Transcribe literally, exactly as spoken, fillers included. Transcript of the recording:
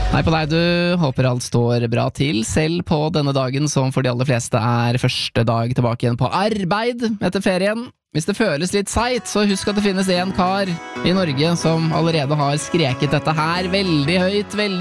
Hei på deg, du. Håper alt står bra til, selv på denne dagen som for de aller fleste er første dag tilbake igjen på arbeid etter ferien. Hvis det føles litt seigt, så husk at det finnes en kar i Norge som allerede har skreket dette her veldig høyt, veldig